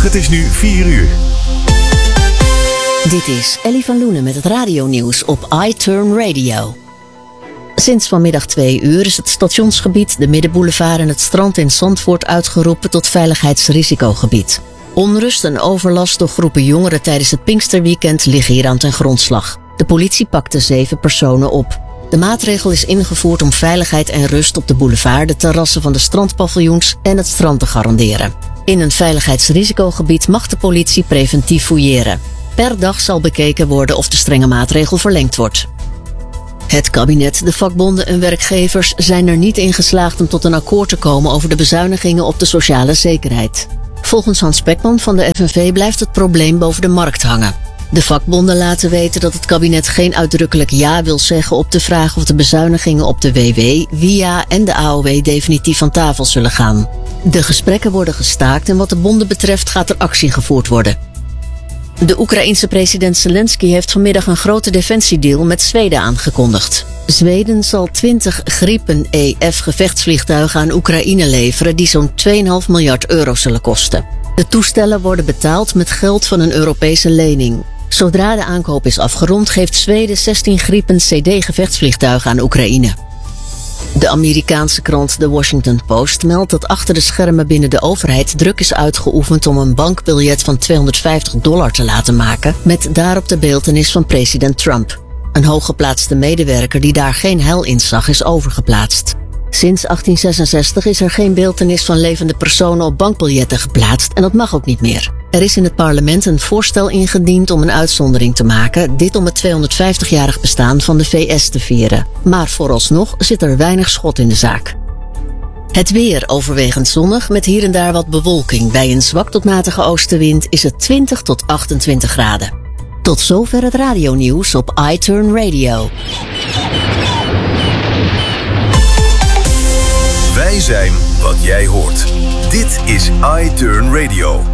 het is nu 4 uur. Dit is Ellie van Loenen met het radionieuws op iTurn Radio. Sinds vanmiddag 2 uur is het stationsgebied, de Middenboulevard en het strand in Zandvoort uitgeroepen tot veiligheidsrisicogebied. Onrust en overlast door groepen jongeren tijdens het Pinksterweekend liggen hier aan ten grondslag. De politie pakte 7 personen op. De maatregel is ingevoerd om veiligheid en rust op de boulevard, de terrassen van de strandpaviljoens en het strand te garanderen. In een veiligheidsrisicogebied mag de politie preventief fouilleren. Per dag zal bekeken worden of de strenge maatregel verlengd wordt. Het kabinet, de vakbonden en werkgevers zijn er niet in geslaagd om tot een akkoord te komen over de bezuinigingen op de sociale zekerheid. Volgens Hans Spekman van de FNV blijft het probleem boven de markt hangen. De vakbonden laten weten dat het kabinet geen uitdrukkelijk ja wil zeggen op de vraag of de bezuinigingen op de WW, WIA en de AOW definitief van tafel zullen gaan. De gesprekken worden gestaakt en wat de bonden betreft gaat er actie gevoerd worden. De Oekraïense president Zelensky heeft vanmiddag een grote defensiedeal met Zweden aangekondigd. Zweden zal 20 Gripen EF gevechtsvliegtuigen aan Oekraïne leveren die zo'n 2,5 miljard euro zullen kosten. De toestellen worden betaald met geld van een Europese lening. Zodra de aankoop is afgerond, geeft Zweden 16 Gripen CD-gevechtsvliegtuigen aan Oekraïne. De Amerikaanse krant The Washington Post meldt dat achter de schermen binnen de overheid druk is uitgeoefend om een bankbiljet van $250 te laten maken met daarop de beeltenis van president Trump. Een hooggeplaatste medewerker die daar geen heil in zag is overgeplaatst. Sinds 1866 is er geen beeltenis van levende personen op bankbiljetten geplaatst en dat mag ook niet meer. Er is in het parlement een voorstel ingediend om een uitzondering te maken, dit om het 250-jarig bestaan van de VS te vieren. Maar vooralsnog zit er weinig schot in de zaak. Het weer overwegend zonnig met hier en daar wat bewolking. Bij een zwak tot matige oostenwind is het 20 tot 28 graden. Tot zover het radionieuws op iTurn Radio. Wij zijn wat jij hoort. Dit is iTurn Radio.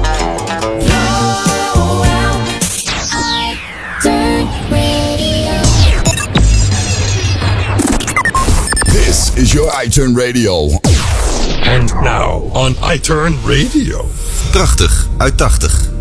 This is your iTurn Radio. And now on iTurn Radio. 80 uit 80.